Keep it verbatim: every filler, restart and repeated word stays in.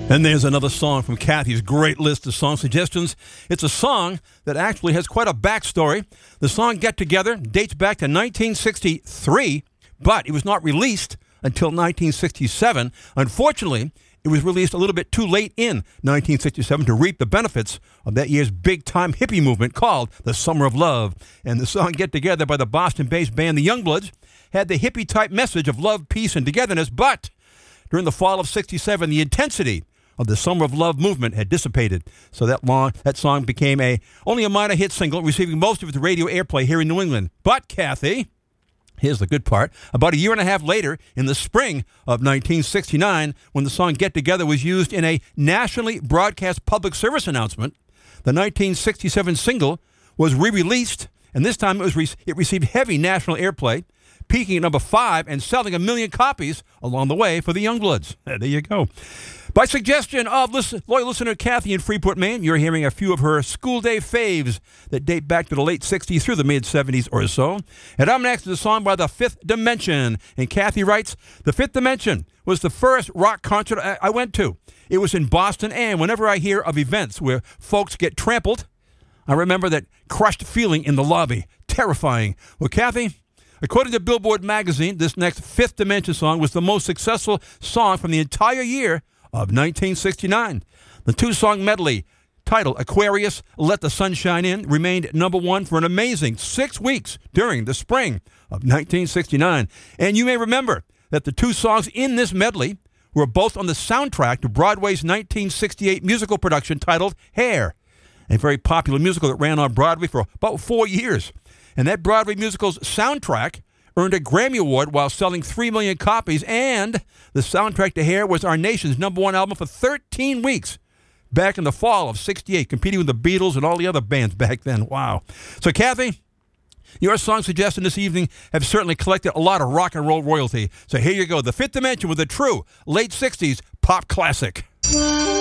And there's another song from Kathy's great list of song suggestions. It's a song that actually has quite a backstory. The song Get Together dates back to nineteen sixty-three, but it was not released until nineteen sixty-seven. Unfortunately, it was released a little bit too late in nineteen sixty-seven to reap the benefits of that year's big-time hippie movement called the Summer of Love. And the song Get Together by the Boston-based band The Youngbloods had the hippie-type message of love, peace, and togetherness, but during the fall of sixty-seven, the intensity of the Summer of Love movement had dissipated. So that long, that song became a only a minor hit single, receiving most of its radio airplay here in New England. But, Kathy, here's the good part. About a year and a half later, in the spring of nineteen sixty-nine, when the song Get Together was used in a nationally broadcast public service announcement, the nineteen sixty-seven single was re-released, and this time it, was re- it received heavy national airplay, peaking at number five and selling a million copies along the way for the Youngbloods. There you go. By suggestion of listen, loyal listener Kathy in Freeport, Maine, you're hearing a few of her school day faves that date back to the late sixties through the mid-seventies or so. And I'm next to the song by The Fifth Dimension. And Kathy writes, The Fifth Dimension was the first rock concert I, I went to. It was in Boston, and whenever I hear of events where folks get trampled, I remember that crushed feeling in the lobby. Terrifying. Well, Kathy, according to Billboard magazine, this next Fifth Dimension song was the most successful song from the entire year of nineteen sixty-nine. The two-song medley, titled Aquarius, Let the Sun Shine In, remained number one for an amazing six weeks during the spring of nineteen sixty-nine. And you may remember that the two songs in this medley were both on the soundtrack to Broadway's nineteen sixty-eight musical production titled Hair, a very popular musical that ran on Broadway for about four years. And that Broadway musical's soundtrack earned a Grammy Award while selling three million copies, and the soundtrack to Hair was our nation's number one album for thirteen weeks back in the fall of sixty-eight, competing with the Beatles and all the other bands back then. Wow. So, Kathy, your song suggestion this evening have certainly collected a lot of rock and roll royalty. So here you go, The Fifth Dimension with a true late sixties pop classic.